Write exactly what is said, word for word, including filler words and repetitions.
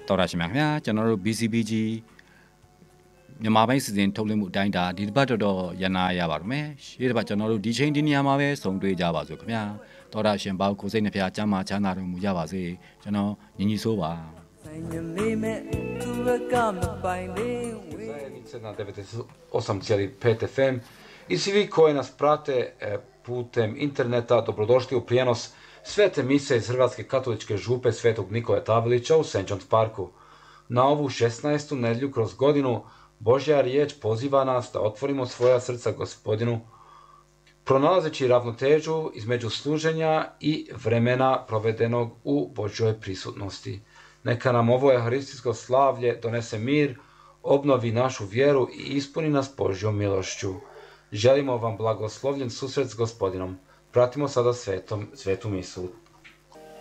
တော်ရရှိမြခင်ဗျာကျွန်တော်တို့ B C B G မြန်မာပိုင်းစီစဉ်ထုတ်လွှင့်မှုအတိုင်းဒါဒီတစ်ပတ်တော့တော့ရနာရပါတော့မယ်ရှေ့တစ်ပတ်ကျွန်တော်တို့ဒီချိန်ဒီနေရာမှာပဲဆုံတွေ့ကြပါစို့ခင်ဗျာတော်ရရှင်ပေါကိုစိတ်နှဖျားကျမ်းမာချမ်းသာတော်မူကြပါစေကျွန်တော်ညီညီဆိုးပါ osam zarez pet F M i svi koji nas prate putem interneta, dobrodošli u prijenos svete mise iz Hrvatske katoličke župe Svetog Nikole Tabelića u Saint John's Parku. Na ovu šesnaestu nedjelju kroz godinu Božja riječ poziva nas da otvorimo svoja srca Gospodinu, pronalazeći ravnotežu između služenja i vremena provedenog u Božjoj prisutnosti. Neka nam ovo euharistijsko slavlje donese mir, obnovi našu vjeru i ispuni nas Božjom milošću. Želimo vam blagoslovljen susret s Gospodinom. Pratimo sada svetom, svetu misu.